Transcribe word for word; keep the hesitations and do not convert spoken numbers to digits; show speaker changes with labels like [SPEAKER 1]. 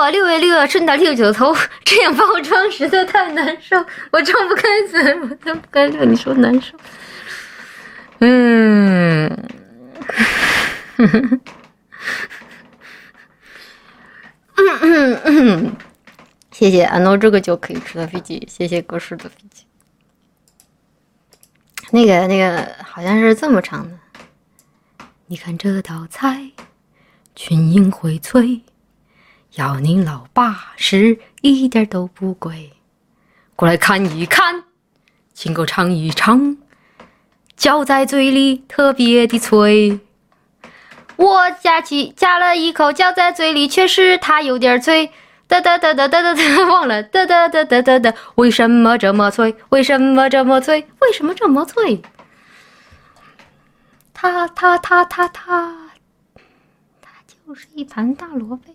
[SPEAKER 1] 我六月六月顺打六九头，这样把我装实在太难受，我张不开嘴，我张不开嘴，你说难受？嗯，嗯嗯嗯，谢谢安诺，这个就可以吃的飞机，谢谢格式的飞机。那个那个好像是这么唱的，你看这道菜，群英荟萃，要您老八十一点都不贵，过来看一看，亲口尝一尝，嚼在嘴里特别的脆。我夹起夹了一口，嚼在嘴里，确实它有点脆。哒哒哒哒哒哒哒，忘了哒哒哒哒哒哒，为什么这么脆？为什么这么脆？为什么这么脆？它它它它它，它就是一盘大萝卜。